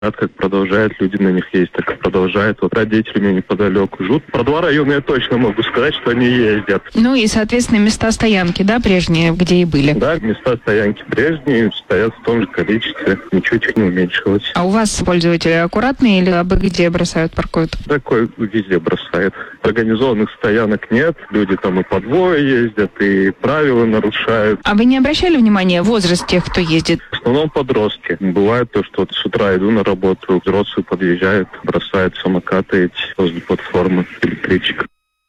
Как продолжают люди на них ездить, так и продолжают. Вот родители меня неподалеку живут. Про 2 района я точно могу сказать, что они ездят. Ну и, соответственно, места стоянки, да, прежние, где и были? Да, места стоянки прежние, стоят в том же количестве. Ничуть не уменьшилось. А у вас пользователи аккуратные или абы где бросают, паркуют? Такой везде бросает. Организованных стоянок нет. Люди там и по двое ездят, и правила нарушают. А вы не обращали внимания возраст тех, кто ездит? В основном подростки. Бывает то, что вот с утра иду на работу, взрослые подъезжают, бросают самокаты эти возле платформы электричек.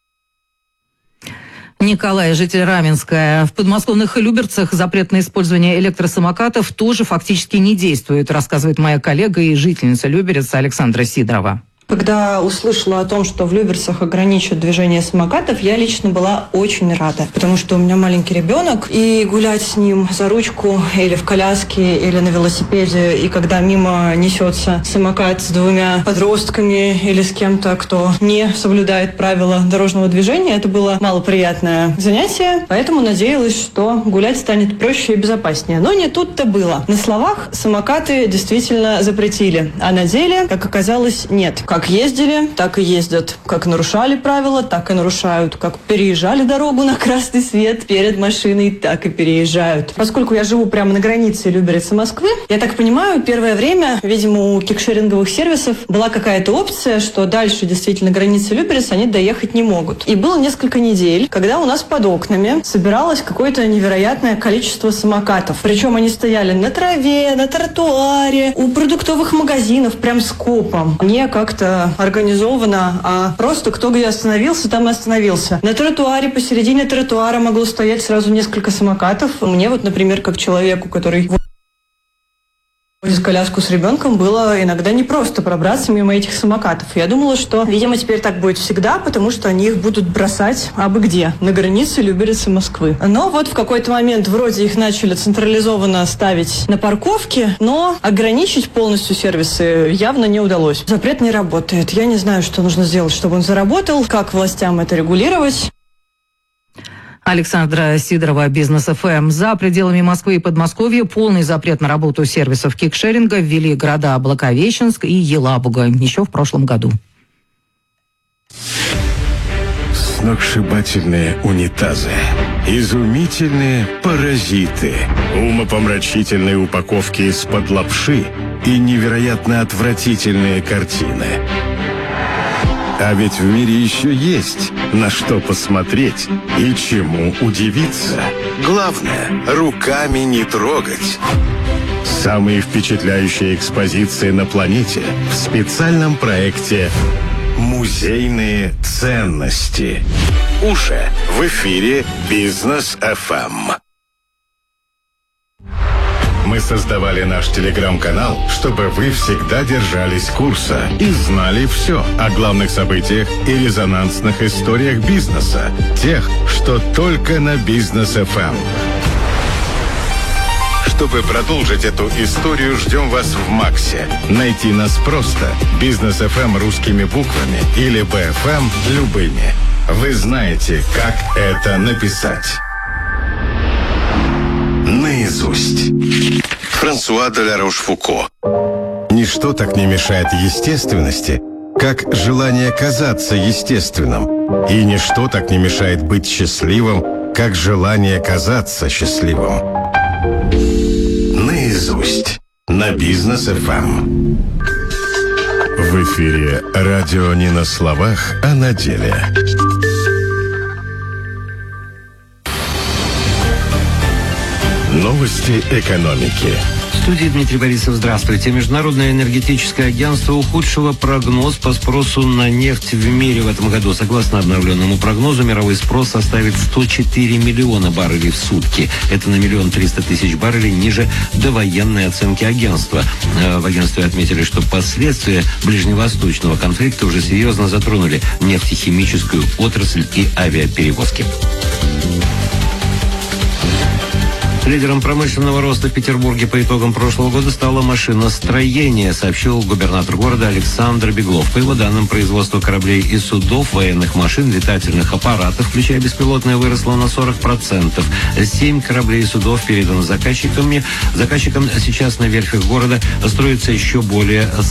Николай, житель Раменска. В подмосковных Люберцах запрет на использование электросамокатов тоже фактически не действует, рассказывает моя коллега и жительница Люберец Александра Сидорова. Когда услышала о том, что в Люберцах ограничивают движение самокатов, я лично была очень рада, потому что у меня маленький ребенок, и гулять с ним за ручку или в коляске, или на велосипеде, и когда мимо несется самокат с 2 подростками или с кем-то, кто не соблюдает правила дорожного движения, это было малоприятное занятие, поэтому надеялась, что гулять станет проще и безопаснее. Но не тут-то было. На словах самокаты действительно запретили, а на деле, как оказалось, нет. Как ездили, так и ездят. Как нарушали правила, так и нарушают. Как переезжали дорогу на красный свет перед машиной, так и переезжают. Поскольку я живу прямо на границе Люберец и Москвы, я так понимаю, первое время, видимо, у кикшеринговых сервисов была какая-то опция, что дальше действительно границы Люберец они доехать не могут. И было несколько недель, когда у нас под окнами собиралось какое-то невероятное количество самокатов. Причем они стояли на траве, на тротуаре, у продуктовых магазинов, прям скопом. Не как-то организовано, а просто кто где остановился, там и остановился. На тротуаре, посередине тротуара могло стоять сразу несколько самокатов. Мне вот, например, как человеку, который возит коляску с ребенком, было иногда непросто пробраться мимо этих самокатов. Я думала, что, видимо, теперь так будет всегда, потому что они их будут бросать абы где, на границе Люберец и Москвы. Но вот в какой-то момент вроде их начали централизованно ставить на парковке, но ограничить полностью сервисы явно не удалось. Запрет не работает. Я не знаю, что нужно сделать, чтобы он заработал, как властям это регулировать. Александра Сидорова, Бизнес ФМ. За пределами Москвы и Подмосковья полный запрет на работу сервисов кикшеринга ввели города Благовещенск и Елабуга еще в прошлом году. Сногсшибательные унитазы, изумительные паразиты, умопомрачительные упаковки из-под лапши и невероятно отвратительные картины. А ведь в мире еще есть на что посмотреть и чему удивиться. Главное, руками не трогать. Самые впечатляющие экспозиции на планете в специальном проекте «Музейные ценности». Уже в эфире Бизнес ФМ. Мы создавали наш телеграм-канал, чтобы вы всегда держались курса и знали все о главных событиях и резонансных историях бизнеса, тех, что только на Бизнес ФМ. Чтобы продолжить эту историю, ждем вас в Максе. Найти нас просто. Бизнес ФМ русскими буквами или БФМ любыми. Вы знаете, как это написать. Наизусть. Франсуа де ла Рошфуко. Ничто так не мешает естественности, как желание казаться естественным. И ничто так не мешает быть счастливым, как желание казаться счастливым. Наизусть. На Бизнес ФМ. В эфире радио не на словах, а на деле. Новости экономики. В студии Дмитрий Борисов. Здравствуйте. Международное энергетическое агентство ухудшило прогноз по спросу на нефть в мире в этом году. Согласно обновленному прогнозу, мировой спрос составит 104 миллиона баррелей в сутки. Это на 1 300 000 баррелей ниже довоенной оценки агентства. В агентстве отметили, что последствия ближневосточного конфликта уже серьезно затронули нефтехимическую отрасль и авиаперевозки. Лидером промышленного роста в Петербурге по итогам прошлого года стало машиностроение, сообщил губернатор города Александр Беглов. По его данным, производство кораблей и судов, военных машин, летательных аппаратов, включая беспилотные, выросло на 40%. 7 кораблей и судов передано заказчикам. Сейчас на верфях города строится еще более